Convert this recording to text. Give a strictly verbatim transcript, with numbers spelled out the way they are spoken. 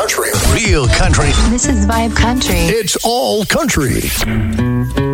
country. Real country. This is Vibe Country. It's all country.